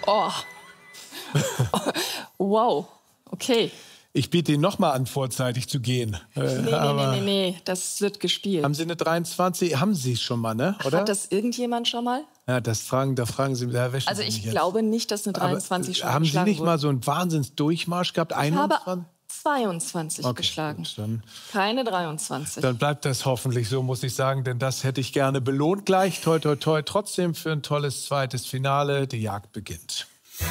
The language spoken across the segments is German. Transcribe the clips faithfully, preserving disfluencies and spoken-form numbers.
Oh. Wow, okay. Ich biete Ihnen noch mal an, vorzeitig zu gehen. Äh, Nee, nee, aber nee, nee, nee, das wird gespielt. haben Sie eine dreiundzwanzig? Haben Sie es schon mal, ne? Oder? Hat das irgendjemand schon mal? Ja, das fragen, da fragen Sie, da wäschen Also Sie mich ich jetzt. glaube nicht, dass eine Aber, dreiundzwanzig schon haben Sie geschlagen nicht wurde. mal so einen Wahnsinnsdurchmarsch gehabt? Ich einundzwanzig? habe zweiundzwanzig Okay, geschlagen. gut, dann, Keine dreiundzwanzig. dann bleibt das hoffentlich so, muss ich sagen, denn das hätte ich gerne belohnt gleich. Toi, toi, toi, trotzdem für ein tolles zweites Finale. Die Jagd beginnt.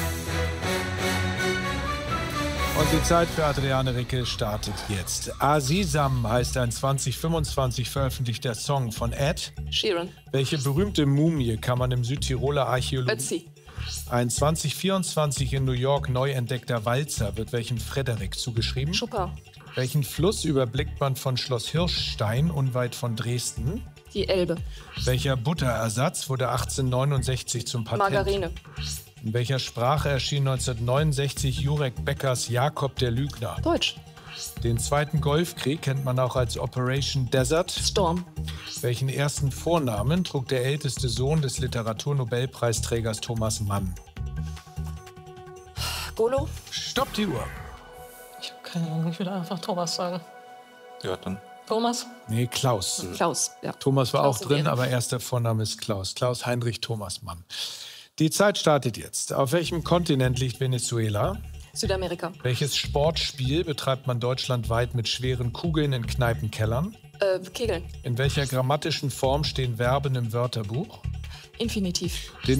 Und die Zeit für Adriane Ricke startet jetzt. Azizam heißt ein zwanzig fünfundzwanzig veröffentlichter Song von Ed. Sheeran. Welche berühmte Mumie kann man im Südtiroler Archäologie... Ötzi. Ein zwanzig vierundzwanzig in New York neu entdeckter Walzer wird welchem Frederik zugeschrieben? Chopin. Welchen Fluss überblickt man von Schloss Hirschstein unweit von Dresden? Die Elbe. Welcher Butterersatz wurde achtzehnhundertneunundsechzig zum Patent? Margarine. In welcher Sprache erschien neunzehnhundertneunundsechzig Jurek Beckers Jakob der Lügner? Deutsch. Den Zweiten Golfkrieg kennt man auch als Operation Desert. Storm. Welchen ersten Vornamen trug der älteste Sohn des Literaturnobelpreisträgers Thomas Mann? Golo. Stopp die Uhr. Ich habe keine Ahnung, ich würde einfach Thomas sagen. Ja, dann. Thomas? Nee, Klaus. Klaus. Ja. Thomas war Klaus auch drin, Olivier. aber erster Vorname ist Klaus. Klaus Heinrich Thomas Mann. Die Zeit startet jetzt. Auf welchem Kontinent liegt Venezuela? Südamerika. Welches Sportspiel betreibt man deutschlandweit mit schweren Kugeln in Kneipenkellern? Äh, Kegeln. In welcher grammatischen Form stehen Verben im Wörterbuch? Infinitiv. Den